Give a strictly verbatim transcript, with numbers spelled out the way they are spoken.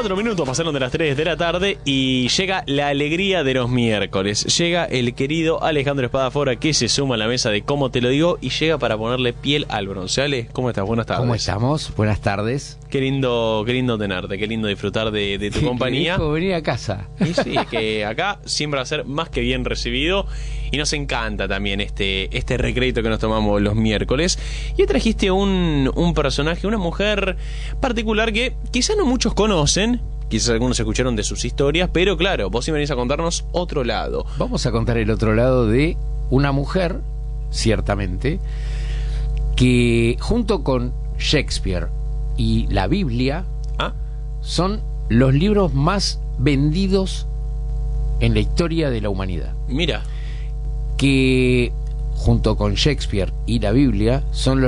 Cuatro minutos pasaron de las tres de la tarde y llega la alegría de los miércoles. Llega el querido Alejandro Espadafora, que se suma a la mesa de Cómo Te Lo Digo y llega para ponerle piel al bronce. Ale, ¿cómo estás? Buenas tardes. ¿Cómo estamos? Buenas tardes. Qué lindo, qué lindo tenerte, qué lindo disfrutar de, de tu Sí, compañía. Que venir a casa. Y sí, que acá siempre va a ser más que bien recibido y nos encanta también este, este recreito que nos tomamos los miércoles. Y hoy trajiste un, un personaje, una mujer particular que quizás no muchos conocen, quizás algunos escucharon de sus historias, pero claro, vos sí venís a contarnos otro lado. Vamos a contar el otro lado de una mujer, ciertamente, que junto con Shakespeare y la Biblia ¿Ah? son los libros más vendidos en la historia de la humanidad. Mira. Que junto con Shakespeare y la Biblia son los